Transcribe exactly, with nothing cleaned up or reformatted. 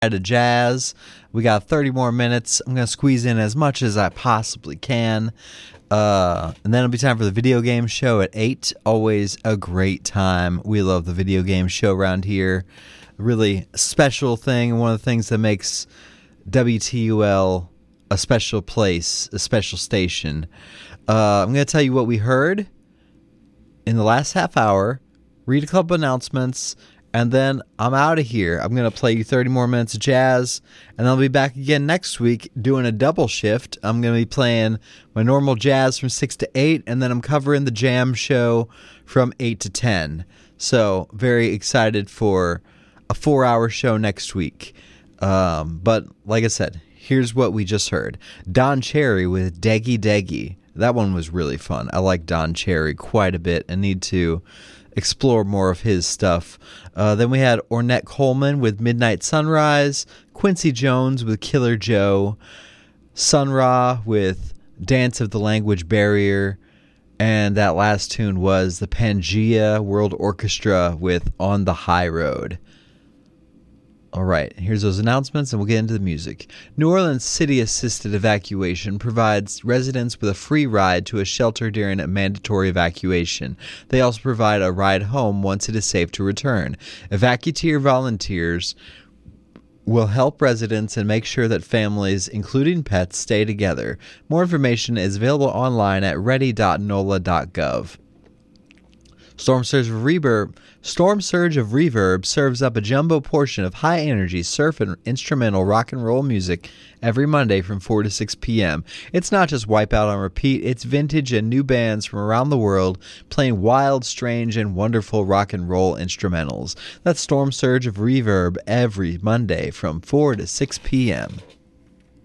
to jazz. We got thirty more minutes. I'm going to squeeze in as much as I possibly can. Uh, and then it'll be time for the video game show at eight. Always a great time. We love the video game show around here. A really special thing. One of the things that makes W T U L a special place, a special station. Uh, I'm going to tell you what we heard in the last half hour, read a couple announcements, and then I'm out of here. I'm going to play you thirty more minutes of jazz, and I'll be back again next week doing a double shift. I'm going to be playing my normal jazz from six to eight, and then I'm covering the jam show from eight to ten. So, very excited for a four-hour show next week. Um, but, like I said, here's what we just heard. Don Cherry with Deggy Deggy. That one was really fun. I like Don Cherry quite a bit and need to explore more of his stuff. Uh, then we had Ornette Coleman with Midnight Sunrise, Quincy Jones with Killer Joe, Sun Ra with Dance of the Language Barrier, and that last tune was the Pangea World Orchestra with On the High Road. All right, here's those announcements, and we'll get into the music. New Orleans City Assisted Evacuation provides residents with a free ride to a shelter during a mandatory evacuation. They also provide a ride home once it is safe to return. Evacuteer volunteers will help residents and make sure that families, including pets, stay together. More information is available online at ready dot N O L A dot gov. Storm Surge of Reverb Storm Surge of Reverb serves up a jumbo portion of high-energy surf and instrumental rock and roll music every Monday from four to six p.m. It's not just Wipeout on repeat, it's vintage and new bands from around the world playing wild, strange, and wonderful rock and roll instrumentals. That's Storm Surge of Reverb every Monday from four to six p.m.